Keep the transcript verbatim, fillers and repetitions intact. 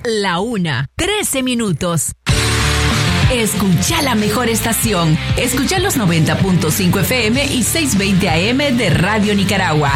La una, trece minutos. Escucha la mejor estación. Escucha los noventa punto cinco F M y seiscientos veinte A M de Radio Nicaragua.